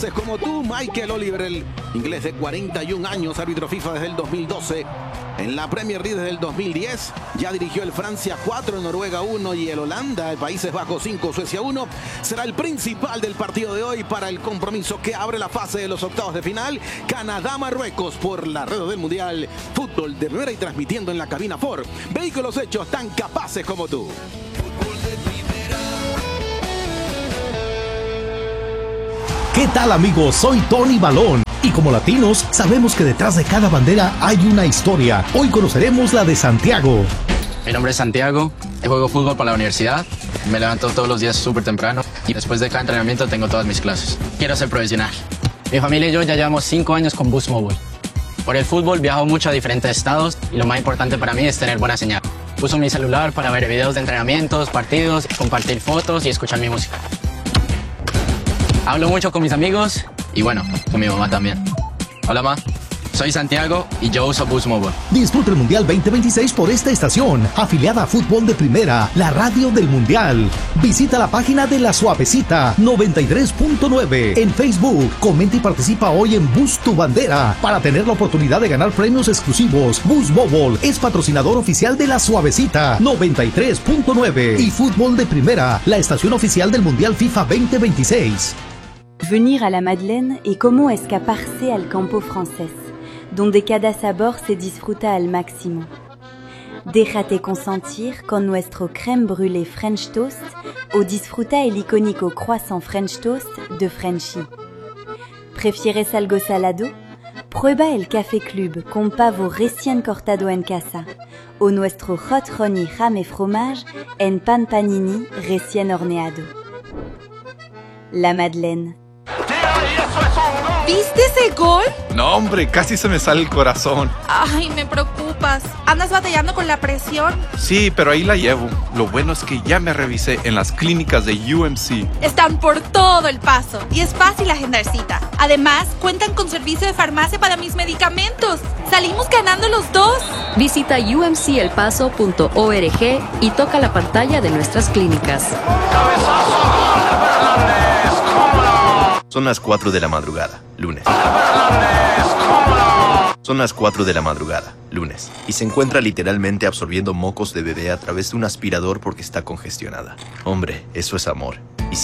capaces como tú. Michael Oliver, el inglés de 41 años, árbitro FIFA desde el 2012. En la Premier League desde el 2010. Ya dirigió el Francia 4, Noruega 1 y el Holanda, el Países Bajos 5, Suecia 1. Será el principal del partido de hoy para el compromiso que abre la fase de los octavos de final. Canadá-Marruecos por la red del Mundial. Fútbol de primera y transmitiendo en la cabina Ford. Vehículos hechos tan capaces como tú. ¿Qué tal, amigos? Soy Tony Balón. Y como latinos, sabemos que detrás de cada bandera hay una historia. Hoy conoceremos la de Santiago. Mi nombre es Santiago, juego fútbol para la universidad, me levanto todos los días súper temprano y después de cada entrenamiento tengo todas mis clases. Quiero ser profesional. Mi familia y yo ya llevamos 5 años con Boost Mobile. Por el fútbol viajo mucho a diferentes estados y lo más importante para mí es tener buena señal. Uso mi celular para ver videos de entrenamientos, partidos, compartir fotos y escuchar mi música. Hablo mucho con mis amigos y bueno, con mi mamá también. Hola, ma. Soy Santiago y yo uso Boost Mobile. Disfruta el Mundial 2026 por esta estación, afiliada a Fútbol de Primera, la radio del Mundial. Visita la página de La Suavecita 93.9 en Facebook. Comenta y participa hoy en Boost Tu Bandera para tener la oportunidad de ganar premios exclusivos. Boost Mobile es patrocinador oficial de La Suavecita 93.9 y Fútbol de Primera, la estación oficial del Mundial FIFA 2026. Venir à la Madeleine et cómo escaparse al campo francés, donde cada sabor se disfruta al máximo. Déjate consentir con nuestro crème brûlée French Toast o disfruta el icónico croissant French Toast de Frenchy. ¿Prefieres algo salado? Prueba el Café Club con pavo recién cortado en casa o nuestro hot honey ham et fromage en pan panini recién horneado. La Madeleine. ¿Viste ese gol? No, hombre, casi se me sale el corazón. Ay, me preocupas. ¿Andas batallando con la presión? Sí, pero ahí la llevo. Lo bueno es que ya me revisé en las clínicas de UMC. Están por todo El Paso y es fácil agendar cita. Además, cuentan con servicio de farmacia para mis medicamentos. ¡Salimos ganando los dos! Visita umcelpaso.org y toca la pantalla de nuestras clínicas. Son las 4 de la madrugada, lunes. Son las 4 de la madrugada, lunes. Y se encuentra literalmente absorbiendo mocos de bebé a través de un aspirador porque está congestionada. Hombre, eso es amor.